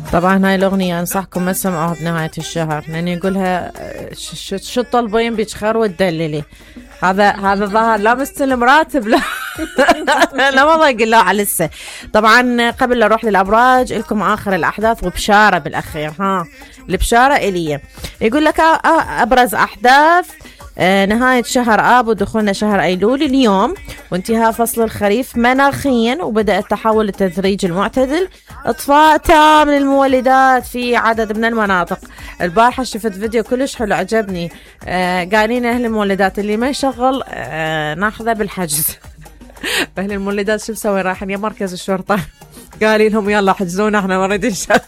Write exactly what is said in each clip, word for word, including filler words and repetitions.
طبعا هاي الأغنية أنصحكم ما تسمعوها بنهاية الشهر، لأن يقولها ش- ش- شو تطلبين بيشخر وتدللي. هذا هذا ظهر لا مستلم راتب لا لا والله يقول له لسه. طبعا قبل لا اروح للابراج لكم اخر الاحداث وبشاره بالاخير. ها البشاره اليه يقول لك ابرز احداث آه نهاية شهر آب ودخولنا شهر أيلول اليوم، وانتهاء فصل الخريف مناخيا، وبدأ التحول للتدريج المعتدل. إطفاء تام للمولدات في عدد من المناطق. البارحة شفت فيديو كلش حلو عجبني، آه قاعدين أهل المولدات اللي ما يشغل آه ناخذه بالحجز أهل المولدات شو مسوي؟ رايحين يا مركز الشرطة قالين لهم يلا حجزونا احنا ما نريد نشغل.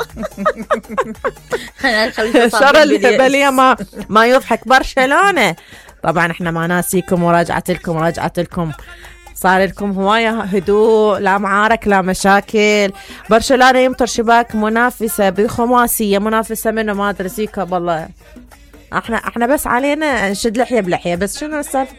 شر الهبلية ما ما يضحك. برشلونة طبعا احنا ما ناسيكم وراجعت لكم راجعت لكم صار لكم هواية هدوء، لا معارك لا مشاكل. برشلونة يمطر شباك منافسة بخماسية، منافسة منه ما ادري سيكا والله. احنا احنا بس علينا نشد لحية بلحية، بس شنو السالفة؟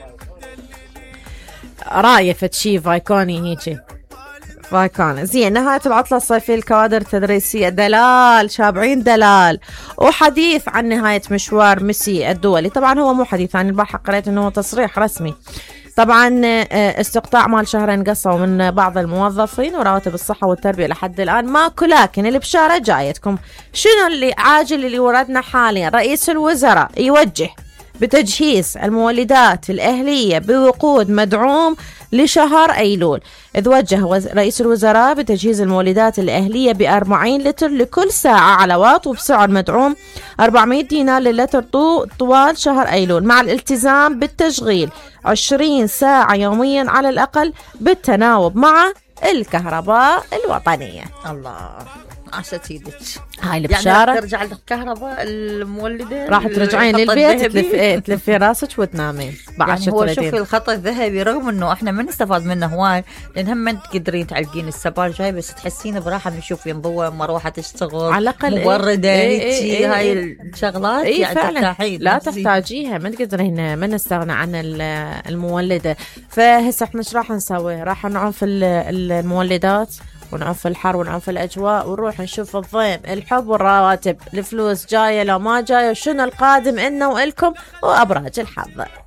رايفة شي فايكوني هيجي فايكون. زين نهاية العطلة الصيفية الكوادر التدريسية دلال شابعين دلال، وحديث عن نهاية مشوار ميسي الدولي. طبعا هو مو حديث عن البارحة قريت انه تصريح رسمي. طبعا استقطاع مال شهرين قصوا من بعض الموظفين، ورواتب الصحة والتربية لحد الآن ماكو. لكن البشارة جايتكم. شنو اللي عاجل اللي وردنا حاليا؟ رئيس الوزراء يوجه بتجهيز المولدات الأهلية بوقود مدعوم لشهر أيلول. إذ وجه رئيس الوزراء بتجهيز المولدات الأهلية بأربعين لتر لكل ساعة على واط، وبسعر مدعوم أربعمائة دينار للتر طوال شهر أيلول، مع الالتزام بالتشغيل عشرين ساعة يوميا على الأقل بالتناوب مع الكهرباء الوطنية. الله عاشت ايدك. هاي البشارة يعني ترجع الكهرباء المولدة راح ترجعين للبيت تلف ايه تلفي راسك وتنامين. يعني هو شوفي الخط الذهبي رغم انه احنا ما نستفاد منه هواي، لان هم ما تقدرين تعلقين السبال جاي، بس تحسين براحه نشوف ينضوى مروحه تشتغل على الاقل مبرده ايه ايه ايه هاي ايه الشغلات ايه يعني فعلا ترتاحين لا تحتاجيها، ما تقدرين ما نستغنى عن المولده. فهسه احنا ايش راح نسوي؟ راح نعوف المولدات ونعوف الحر ونعوف الأجواء ونروح نشوف الضيم الحب والرواتب الفلوس جاية لو ما جاية، وشنو القادم إلنا وإلكم وأبراج الحظ.